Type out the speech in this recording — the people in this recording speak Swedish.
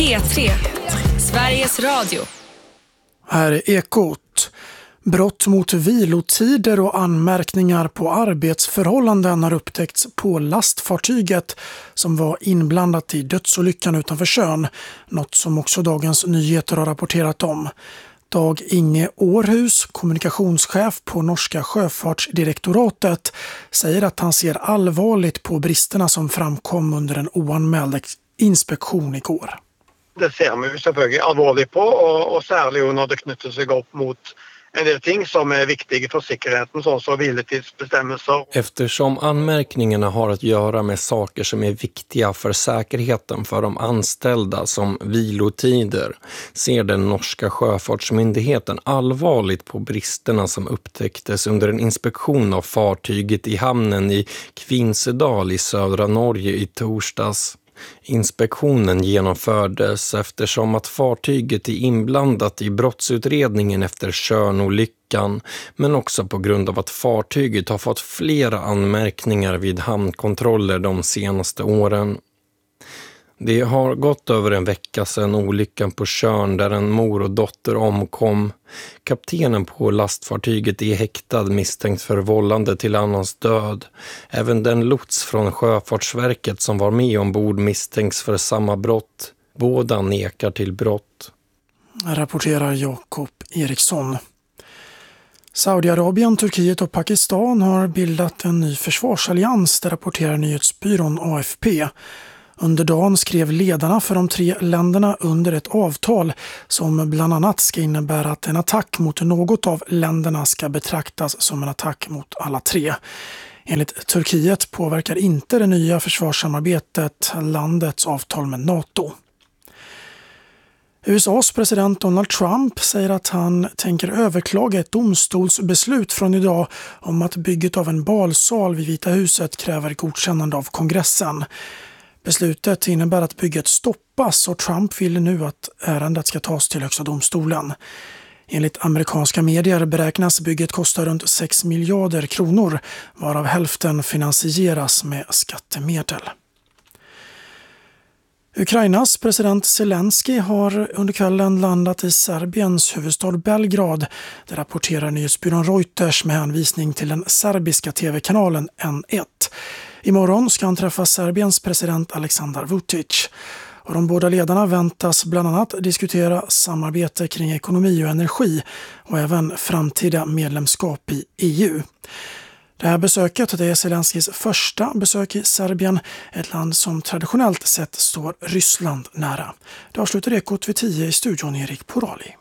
P3, Sveriges Radio. Här är Ekot. Brott mot vilotider och anmärkningar på arbetsförhållanden har upptäckts på lastfartyget som var inblandat i dödsolyckan utanför Tjörn, något som också Dagens Nyheter har rapporterat om. Dag Inge Århus, kommunikationschef på norska sjöfartsdirektoratet, säger att han ser allvarligt på bristerna som framkom under en oanmäld inspektion igår. Det ser vi selvfølgelig alvorligt på, och särskilt när det knyter sig upp mot en del ting som är viktiga för säkerheten, såsom så viletidsbestämmelser. Eftersom anmärkningarna har att göra med saker som är viktiga för säkerheten för de anställda som vilotider, ser den norska sjöfartsmyndigheten allvarligt på bristerna som upptäcktes under en inspektion av fartyget i hamnen i Kvinsedal i södra Norge i torsdags. Inspektionen genomfördes eftersom att fartyget är inblandat i brottsutredningen efter Tjörnolyckan, men också på grund av att fartyget har fått flera anmärkningar vid hamnkontroller de senaste åren. Det har gått över en vecka sedan olyckan på Tjörn där en mor och dotter omkom. Kaptenen på lastfartyget är häktad misstänkt för vållande till annans död. Även den lots från Sjöfartsverket som var med ombord misstänks för samma brott. Båda nekar till brott. Rapporterar Jakob Eriksson. Saudiarabien, Turkiet och Pakistan har bildat en ny försvarsallians, det rapporterar nyhetsbyrån AFP. Under dagen skrev ledarna för de tre länderna under ett avtal som bland annat ska innebära att en attack mot något av länderna ska betraktas som en attack mot alla tre. Enligt Turkiet påverkar inte det nya försvarssamarbetet landets avtal med NATO. USAs president Donald Trump säger att han tänker överklaga ett domstolsbeslut från idag om att bygget av en balsal vid Vita huset kräver godkännande av kongressen. Beslutet innebär att bygget stoppas och Trump vill nu att ärendet ska tas till högsta domstolen. Enligt amerikanska medier beräknas bygget kosta runt 6 miljarder kronor, varav hälften finansieras med skattemedel. Ukrainas president Zelensky har under kvällen landat i Serbiens huvudstad Belgrad. Det rapporterar nyhetsbyrån Reuters med hänvisning till den serbiska tv-kanalen N1. Imorgon ska han träffa Serbiens president Aleksandar Vučić. Och de båda ledarna väntas bland annat diskutera samarbete kring ekonomi och energi och även framtida medlemskap i EU. Det här besöket är Zelenskys första besök i Serbien, ett land som traditionellt sett står Ryssland nära. Det avslutar Ekot vid 10 i studion Erik Porali.